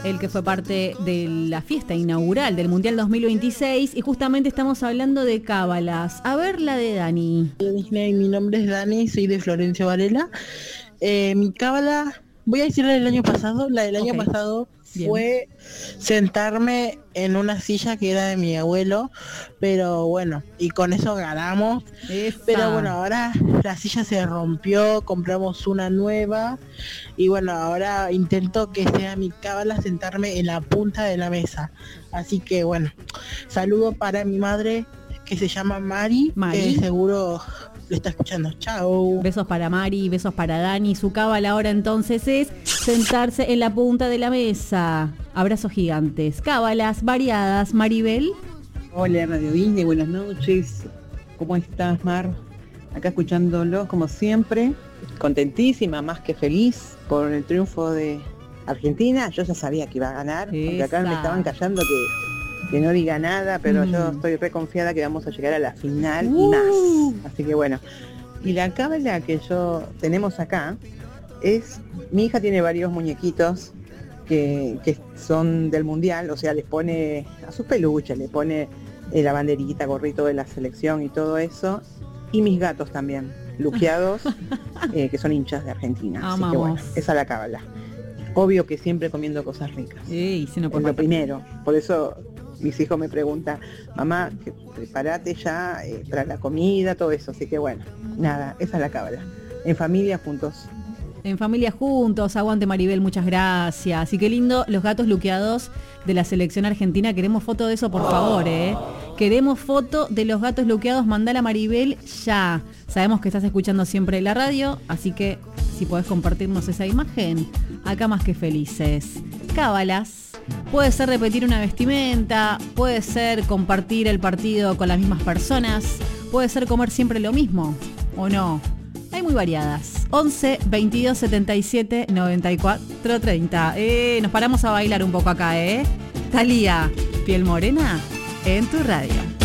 el que fue parte de la fiesta inaugural del Mundial 2026 y justamente estamos hablando de cábalas. A ver la de Dani. Disney, mi nombre es Dani, soy de Florencio Varela. Mi cábala, voy a decir la del año pasado. La del año pasado fue sentarme en una silla que era de mi abuelo, pero bueno, y con eso ganamos. Pero bueno, ahora la silla se rompió, compramos una nueva y bueno, ahora intento que sea mi cábala sentarme en la punta de la mesa. Así que bueno, saludo para mi madre que se llama Mari. Que seguro lo está escuchando. Chao. Besos para Mari, besos para Dani. Su cábala ahora entonces es sentarse en la punta de la mesa. Abrazos gigantes. Cábalas variadas. Maribel. Hola Radio Disney, buenas noches. ¿Cómo estás, Mar? Acá escuchándolos como siempre. Contentísima, más que feliz por el triunfo de Argentina. Yo ya sabía que iba a ganar, porque acá me estaban callando que no diga nada, pero yo estoy reconfiada que vamos a llegar a la final y más. Así que bueno. Y la cábala que tenemos acá es, mi hija tiene varios muñequitos que son del mundial, o sea, les pone a sus peluches, le pone la banderita, gorrito de la selección y todo eso, y mis gatos también, luqueados, que son hinchas de Argentina. Así que bueno, esa es la cábala. Obvio que siempre comiendo cosas ricas. Sí, si no es lo primero, por eso mis hijos me preguntan, mamá, que prepárate ya para la comida, todo eso. Así que bueno, nada, esa es la cábala. En familia juntos. En familia juntos, aguante Maribel, muchas gracias. Y qué lindo los gatos luqueados de la selección argentina. Queremos foto de eso, por favor, Queremos foto de los gatos luqueados, mandala a Maribel ya. Sabemos que estás escuchando siempre la radio, así que si podés compartirnos esa imagen, acá más que felices. Cábalas. Puede ser repetir una vestimenta, puede ser compartir el partido con las mismas personas, puede ser comer siempre lo mismo, ¿o no? Hay muy variadas. 11 22 77 94 30. Nos paramos a bailar un poco acá, Thalía, Piel Morena, en tu radio.